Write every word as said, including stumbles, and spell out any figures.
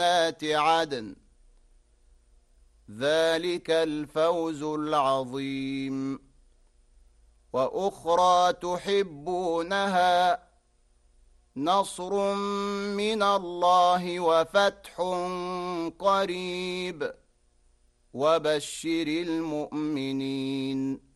جنات عدن ذلك الفوز العظيم. وأخرى تحبونها نصر من الله وفتح قريب وبشر المؤمنين.